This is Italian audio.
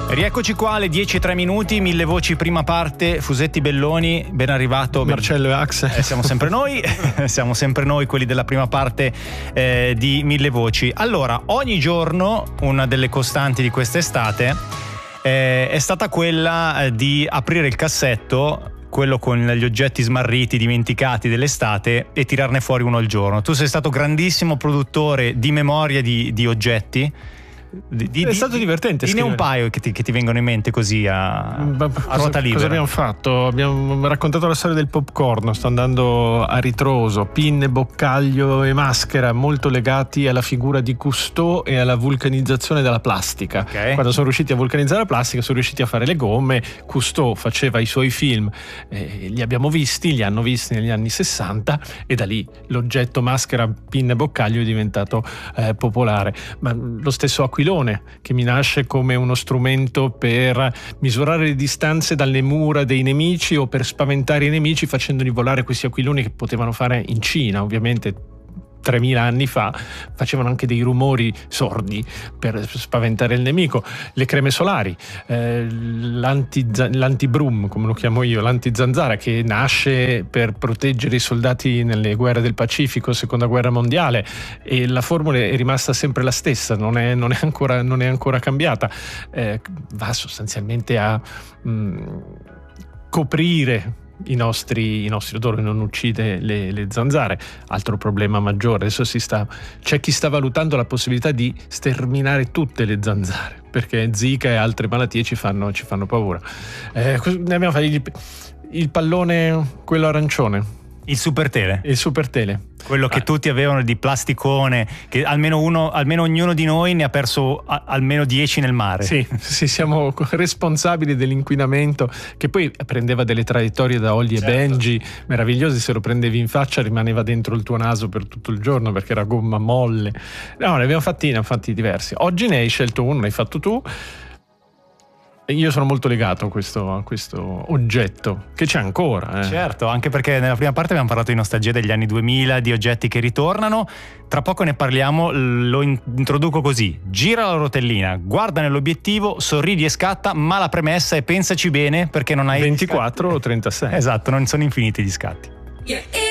Rieccoci qua alle 10:03, 1000 voci prima parte. Fusetti, Belloni, ben arrivato. Marcello e Axe. Siamo sempre noi, siamo sempre noi quelli della prima parte di 1000 voci. Allora, ogni giorno una delle costanti di quest'estate è stata quella di aprire il cassetto, quello con gli oggetti smarriti, dimenticati dell'estate, e tirarne fuori uno al giorno. Tu sei stato grandissimo produttore di memoria di oggetti. È stato divertente. Dimmi un paio che ti vengono in mente così a ruota libera. Cosa abbiamo fatto? Abbiamo raccontato la storia del popcorn. Sto andando a ritroso. Pinne, boccaglio e maschera, molto legati alla figura di Cousteau e alla vulcanizzazione della plastica. Okay. Quando sono riusciti a vulcanizzare la plastica, sono riusciti a fare le gomme. Cousteau faceva i suoi film, li abbiamo visti, li hanno visti negli anni 60, e da lì l'oggetto maschera, pinne e boccaglio è diventato popolare. Ma lo stesso aquilone, che mi nasce come uno strumento per misurare le distanze dalle mura dei nemici o per spaventare i nemici, facendoli volare questi aquiloni che potevano fare in Cina, ovviamente 3000 anni fa, facevano anche dei rumori sordi per spaventare il nemico. Le creme solari, l'antibrum, come lo chiamo io, l'antizanzara, che nasce per proteggere i soldati nelle guerre del Pacifico, seconda guerra mondiale, e la formula è rimasta sempre la stessa, non è ancora cambiata. Va sostanzialmente a coprire i nostri odori, non uccide le zanzare. Altro problema maggiore, adesso c'è chi sta valutando la possibilità di sterminare tutte le zanzare, perché Zika e altre malattie ci fanno paura. Ne abbiamo fatto il pallone, quello arancione, Il super tele. Quello che tutti avevano di plasticone, che almeno ognuno di noi ne ha perso almeno 10 nel mare. Sì, siamo responsabili dell'inquinamento, che poi prendeva delle traiettorie da Holly e Benji meravigliose. Se lo prendevi in faccia rimaneva dentro il tuo naso per tutto il giorno, perché era gomma molle. No, ne abbiamo fatti diversi. Oggi ne hai scelto uno, l'hai fatto tu. Io sono molto legato a questo oggetto, che c'è ancora. Certo, anche perché nella prima parte abbiamo parlato di nostalgia degli anni 2000, di oggetti che ritornano. Tra poco ne parliamo, lo introduco così: gira la rotellina, guarda nell'obiettivo, sorridi e scatta, ma la premessa è: pensaci bene, perché non hai 24 o 36. Esatto, non sono infiniti gli scatti.